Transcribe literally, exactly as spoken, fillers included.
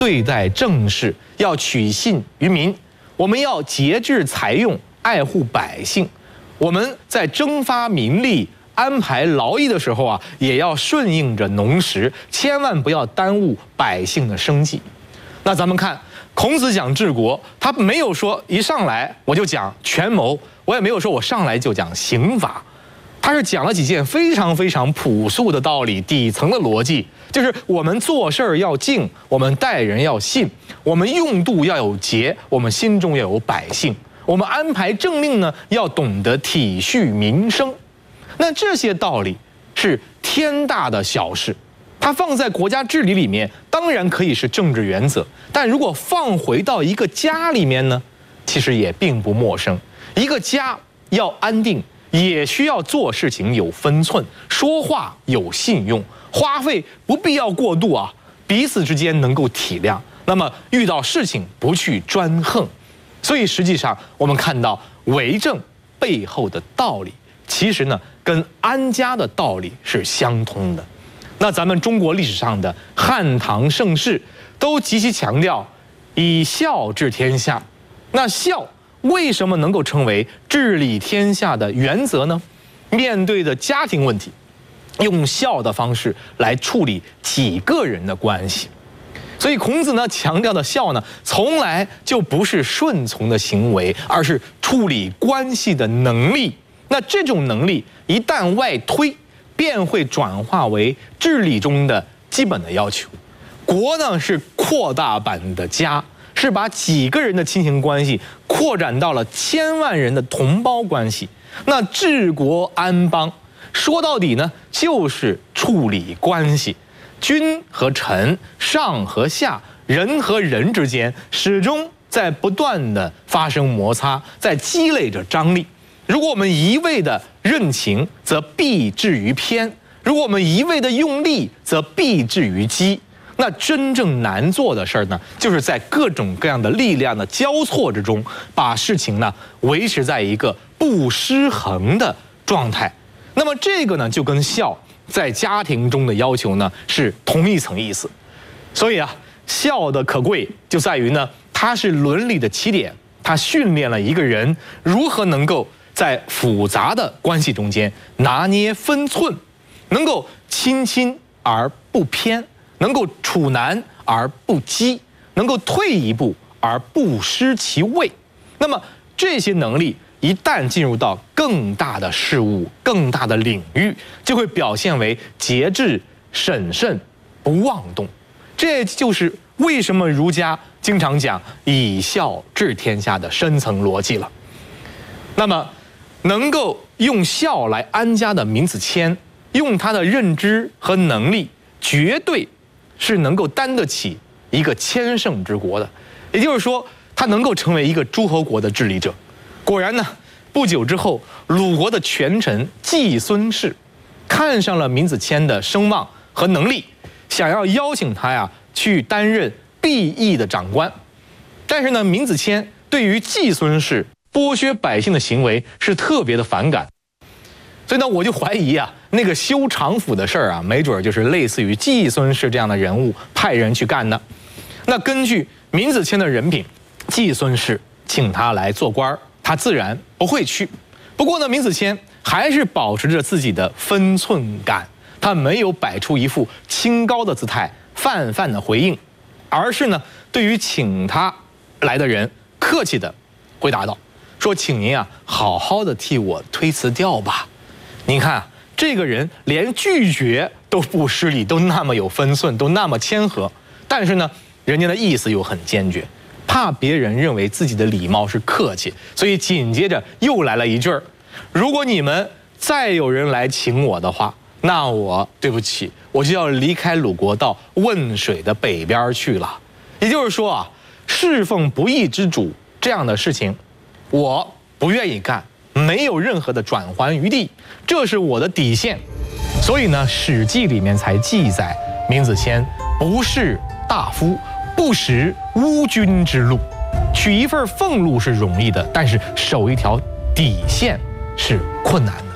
对待政事，要取信于民，我们要节制财用，爱护百姓。我们在征发民力、安排劳役的时候啊，也要顺应着农时，千万不要耽误百姓的生计。那咱们看孔子讲治国，他没有说一上来我就讲权谋，我也没有说我上来就讲刑法，他是讲了几件非常非常朴素的道理，底层的逻辑就是我们做事儿要敬，我们待人要信，我们用度要有节，我们心中要有百姓，我们安排政令呢要懂得体恤民生。那这些道理是天大的小事，它放在国家治理里面当然可以是政治原则，但如果放回到一个家里面呢，其实也并不陌生。一个家要安定，也需要做事情有分寸，说话有信用，花费不必要过度啊，彼此之间能够体谅，那么遇到事情不去专横。所以实际上我们看到为政背后的道理，其实呢跟安家的道理是相通的。那咱们中国历史上的汉唐盛世都极其强调以孝治天下，那孝为什么能够成为治理天下的原则呢？面对的家庭问题，用孝的方式来处理几个人的关系。所以孔子呢强调的孝呢，从来就不是顺从的行为，而是处理关系的能力。那这种能力一旦外推，便会转化为治理中的基本的要求。国呢是扩大版的家，是把几个人的亲情关系扩展到了千万人的同胞关系。那治国安邦，说到底呢，就是处理关系。君和臣，上和下，人和人之间，始终在不断的发生摩擦，在积累着张力。如果我们一味的任情，则必至于偏；如果我们一味的用力，则必至于激。那真正难做的事儿呢，就是在各种各样的力量的交错之中，把事情呢维持在一个不失衡的状态。那么这个呢，就跟孝在家庭中的要求呢是同一层意思。所以啊，孝的可贵就在于呢，它是伦理的起点，它训练了一个人如何能够在复杂的关系中间拿捏分寸，能够亲亲而不偏，能够处难而不激，能够退一步而不失其位。那么这些能力一旦进入到更大的事物、更大的领域，就会表现为节制、审慎、不妄动。这就是为什么儒家经常讲以孝治天下的深层逻辑了。那么能够用孝来安家的闵子骞，用他的认知和能力，绝对是能够担得起一个千乘之国的。也就是说，他能够成为一个诸侯国的治理者。果然呢，不久之后，鲁国的权臣季孙氏看上了闵子骞的声望和能力，想要邀请他呀去担任毕邑的长官。但是呢，闵子骞对于季孙氏剥削百姓的行为是特别的反感，所以呢，我就怀疑啊，那个修长府的事儿啊，没准就是类似于季孙氏这样的人物派人去干的。那根据闵子骞的人品，季孙氏请他来做官，他自然不会去。不过呢，闵子骞还是保持着自己的分寸感，他没有摆出一副清高的姿态，泛泛的回应，而是呢，对于请他来的人客气的回答道，说请您啊好好的替我推辞掉吧。您看啊，这个人连拒绝都不失礼，都那么有分寸，都那么谦和，但是呢，人家的意思又很坚决，怕别人认为自己的礼貌是客气，所以紧接着又来了一句儿：如果你们再有人来请我的话，那我对不起，我就要离开鲁国到汶水的北边去了。也就是说啊，侍奉不义之主这样的事情，我不愿意干，没有任何的转圜余地，这是我的底线。所以呢，《史记》里面才记载闵子骞不是大夫，不识乌君之路。取一份俸禄是容易的，但是守一条底线是困难的。